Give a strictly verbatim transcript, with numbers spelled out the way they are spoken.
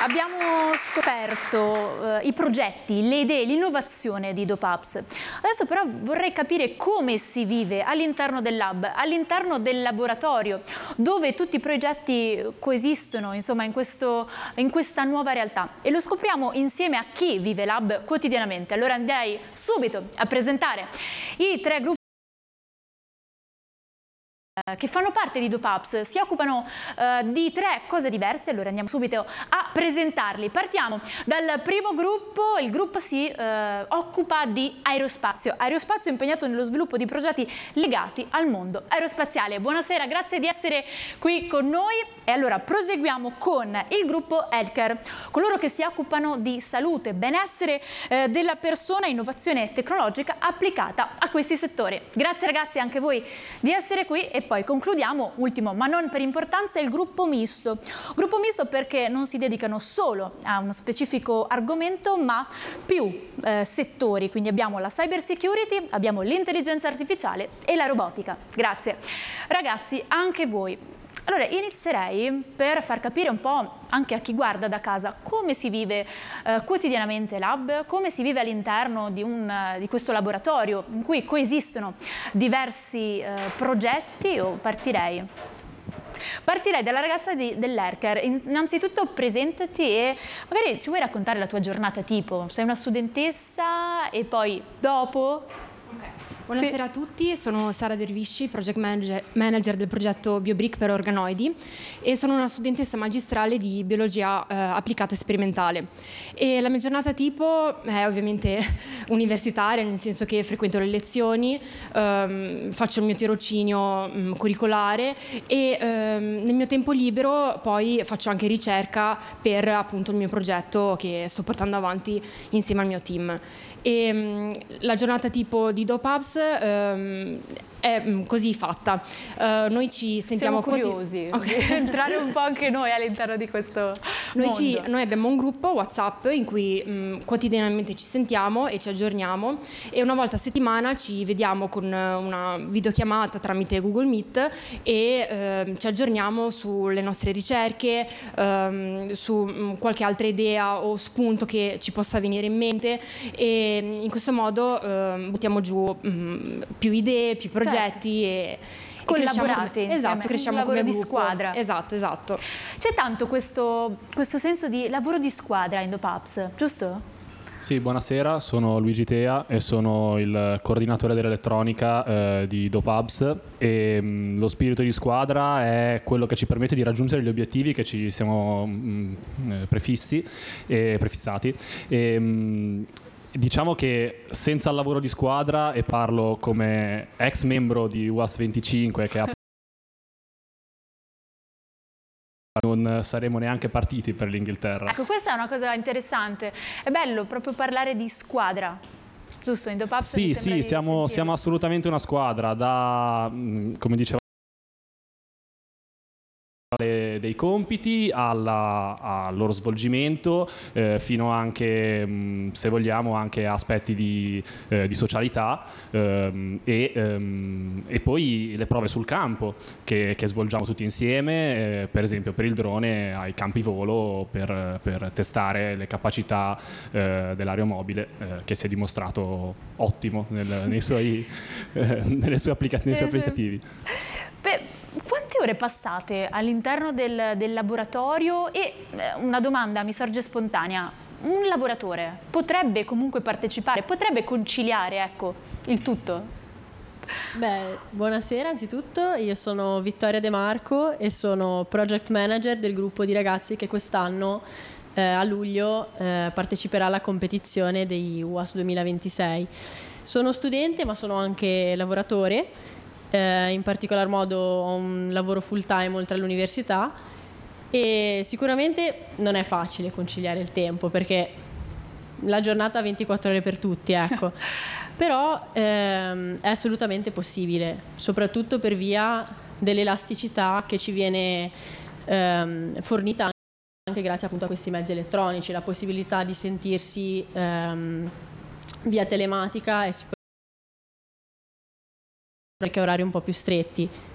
Abbiamo scoperto eh, i progetti, le idee, l'innovazione di DopeUps. Adesso però vorrei capire come si vive all'interno del lab, all'interno del laboratorio, dove tutti i progetti coesistono, insomma, in, questo, in questa nuova realtà. E lo scopriamo insieme a chi vive lab quotidianamente. Allora andrei subito a presentare i tre gruppi che fanno parte di DopeUps, si occupano uh, di tre cose diverse. Allora andiamo subito a presentarli. Partiamo dal primo gruppo. Il gruppo si uh, occupa di aerospazio. Aerospazio impegnato nello sviluppo di progetti legati al mondo aerospaziale. Buonasera, grazie di essere qui con noi. E allora proseguiamo con il gruppo Healthcare, coloro che si occupano di salute, benessere eh, della persona, innovazione tecnologica applicata a questi settori. Grazie ragazzi anche voi di essere qui. E poi concludiamo, ultimo ma non per importanza, il gruppo misto. Gruppo misto perché non si dedicano solo a uno specifico argomento ma più eh, settori, quindi abbiamo la cyber security, abbiamo l'intelligenza artificiale e la robotica. Grazie ragazzi anche voi. Allora inizierei per far capire un po' anche a chi guarda da casa come si vive eh, quotidianamente lab, come si vive all'interno di, un, di questo laboratorio in cui coesistono diversi eh, progetti. O partirei. Partirei dalla ragazza dell'Healthcare. Innanzitutto presentati e magari ci vuoi raccontare la tua giornata tipo. Sei una studentessa e poi dopo... Buonasera sì. a tutti, sono Sara Dervisci, project manager, manager del progetto BioBrick per organoidi e sono una studentessa magistrale di biologia eh, applicata e sperimentale. E la mia giornata tipo è ovviamente universitaria, nel senso che frequento le lezioni, ehm, faccio il mio tirocinio mh, curricolare e ehm, nel mio tempo libero poi faccio anche ricerca per appunto il mio progetto che sto portando avanti insieme al mio team. E mh, la giornata tipo di DopeUps Um, è così fatta. Uh, noi ci sentiamo Siamo curiosi okay. di entrare un po' anche noi all'interno di questo noi, mondo. Ci, noi abbiamo un gruppo WhatsApp in cui mh, quotidianamente ci sentiamo e ci aggiorniamo e una volta a settimana ci vediamo con una videochiamata tramite Google Meet e uh, ci aggiorniamo sulle nostre ricerche, um, su mh, qualche altra idea o spunto che ci possa venire in mente e in questo modo uh, buttiamo giù mh, più idee, più progetti. Certo. E, collaborate e esatto, cresciamo un lavoro come di gruppo. squadra. Esatto, esatto. C'è tanto questo, questo senso di lavoro di squadra in DopeUps, giusto? Sì, buonasera, sono Luigi Tea e sono il coordinatore dell'elettronica eh, di DopeUps e mh, lo spirito di squadra è quello che ci permette di raggiungere gli obiettivi che ci siamo mh, prefissi e prefissati. E, mh, Diciamo che senza il lavoro di squadra, e parlo come ex membro di U A S venticinque che ha non saremo neanche partiti per l'Inghilterra. Ecco, questa è una cosa interessante. È bello proprio parlare di squadra, giusto? In DopeUps sì, sì, siamo, siamo assolutamente una squadra, da, come dicevo, dei compiti alla, al loro svolgimento eh, fino anche mh, se vogliamo anche aspetti di, eh, di socialità ehm, e, ehm, e poi le prove sul campo che, che svolgiamo tutti insieme eh, per esempio per il drone ai campi volo per, per testare le capacità eh, dell'aeromobile eh, che si è dimostrato ottimo nel, nei suoi, eh, nelle sue applica- nei suoi applicativi. Beh, quante ore passate all'interno del, del laboratorio? E una domanda mi sorge spontanea: un lavoratore potrebbe comunque partecipare, potrebbe conciliare, ecco, il tutto? Beh, buonasera anzitutto, io sono Vittoria De Marco e sono project manager del gruppo di ragazzi che quest'anno eh, a luglio eh, parteciperà alla competizione dei U A S duemilaventisei. Sono studente ma sono anche lavoratore. Eh, in particolar modo ho un lavoro full time oltre all'università e sicuramente non è facile conciliare il tempo perché la giornata ha ventiquattro ore per tutti, ecco. Però ehm, è assolutamente possibile, soprattutto per via dell'elasticità che ci viene ehm, fornita anche grazie appunto a questi mezzi elettronici, la possibilità di sentirsi ehm, via telematica è sicuramente anche orari un po' più stretti.